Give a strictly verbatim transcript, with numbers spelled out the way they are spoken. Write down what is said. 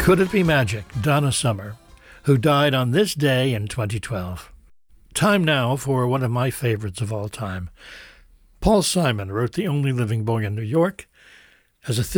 Could It Be Magic, Donna Summer, who died on this day in twenty twelve. Time now for one of my favorites of all time. Paul Simon wrote The Only Living Boy in New York. As a